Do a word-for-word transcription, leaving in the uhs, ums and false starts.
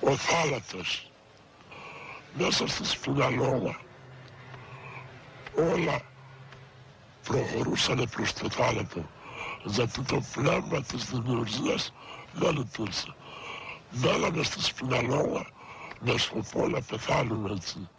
ο θάνατος μέσα στη σπιναλόγα. Όλα προχωρούσαν προς το θάνατο, γιατί το πνεύμα της δημιουργίας δεν λειτουργήσε. Μέναμε στη σπιναλόγα με σκοπό να πεθάνουμε έτσι.